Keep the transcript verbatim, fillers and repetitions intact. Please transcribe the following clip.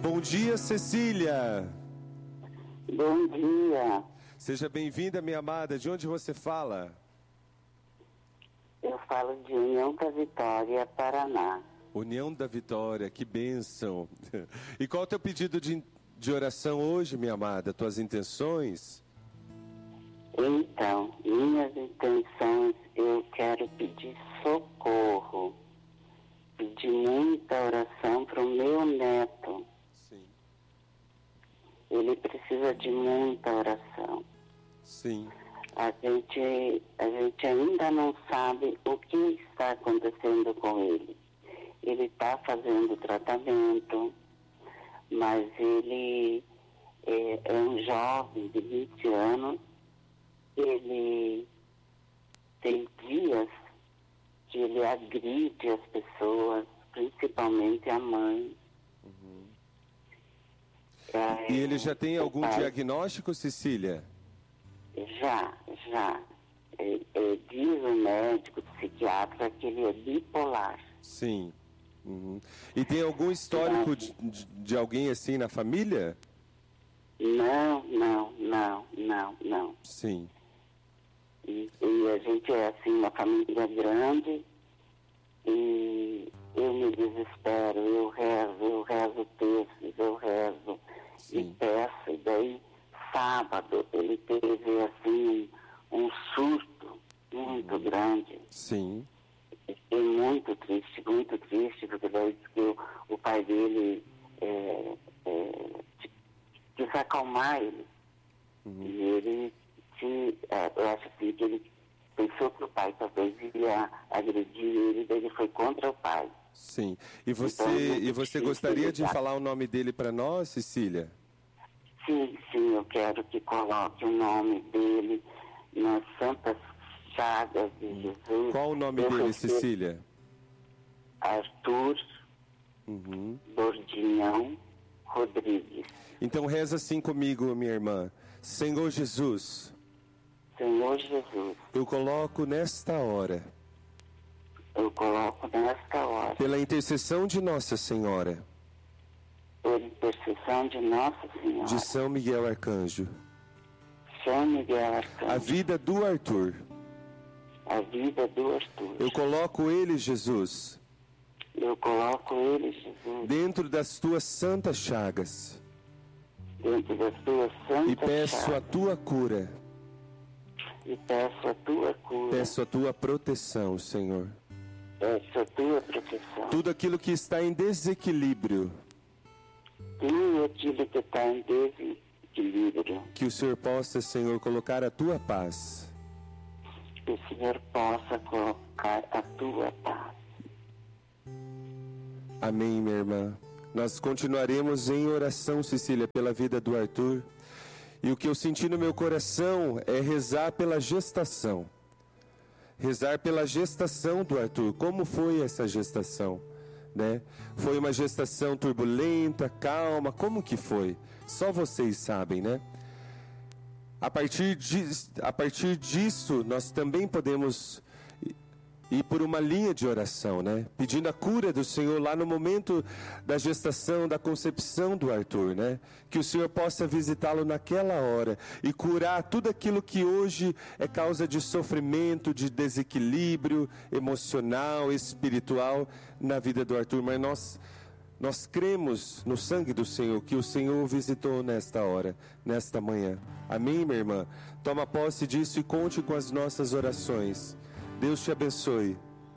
Bom dia, Cecília. Bom dia. Seja bem-vinda, minha amada. De onde você fala? Eu falo de União da Vitória, Paraná. União da Vitória, que bênção. E qual é o teu pedido de, de oração hoje, minha amada? Tuas intenções? Então, minhas intenções, eu quero pedir socorro. Pedir muita oração para o meu neto. Sim. Ele precisa de muita oração. Sim. A gente, a gente ainda não sabe o que está acontecendo com ele. Ele está fazendo tratamento, mas ele é, é um jovem de vinte anos. Ele tem dias que ele agride as pessoas, principalmente a mãe. Uhum. É, E ele já tem algum pai, diagnóstico, Cecília? Já, já. É, é, diz o médico, o psiquiatra, que ele é bipolar. Sim. Uhum. E tem algum histórico de, de, de alguém assim na família? Não, não, não, não, não. Sim. E, e a gente é assim, uma família grande, e eu me desespero, eu rezo, eu rezo textos, eu rezo. Sim. E peço, e daí sábado ele teve assim um, um surto muito uhum. grande. Sim. Fiquei muito triste, muito triste, porque daí disse que o, o pai dele é, é, quis acalmar ele. Uhum. E ele, se, é, eu acho assim, que ele pensou que o pai talvez ia agredir ele, daí ele foi contra o pai. Sim. E você, então, e você gostaria de falar o nome dele para nós, Cecília? Sim, sim, eu quero que coloque o nome dele nas santas chagas de hum. Jesus. Qual o nome eu dele, Cecília? Arthur uhum. Bordinhão Rodrigues. Então reza assim comigo, minha irmã. Senhor Jesus. Senhor Jesus. Eu coloco nesta hora. Eu coloco nesta hora. Pela intercessão de Nossa Senhora. Por intercessão de Nossa Senhora. De São Miguel Arcanjo. São Miguel Arcanjo. A vida do Arthur. A vida do Arthur. Eu coloco ele, Jesus. Eu coloco ele, Jesus. Dentro das tuas santas chagas. Dentro das tuas santas E peço chagas. a tua cura. E peço a tua cura. Peço a tua proteção, Senhor. Peço a tua proteção. Tudo aquilo que está em desequilíbrio. Tudo aquilo que está em desequilíbrio. Que o Senhor possa, Senhor, colocar a tua paz. Que o Senhor possa colocar a tua paz. Amém, minha irmã. Nós continuaremos em oração, Cecília, pela vida do Arthur. E o que eu senti no meu coração é rezar pela gestação. Rezar pela gestação do Arthur. Como foi essa gestação? Né? Foi uma gestação turbulenta, calma? Como que foi? Só vocês sabem, né? A partir, de, a partir disso, nós também podemos ir por uma linha de oração, né? Pedindo a cura do Senhor lá no momento da gestação, da concepção do Arthur, né? Que o Senhor possa visitá-lo naquela hora e curar tudo aquilo que hoje é causa de sofrimento, de desequilíbrio emocional, espiritual na vida do Arthur. Mas nós, nós cremos no sangue do Senhor, que o Senhor visitou nesta hora, nesta manhã. Amém, minha irmã? Toma posse disso e conte com as nossas orações. Deus te abençoe.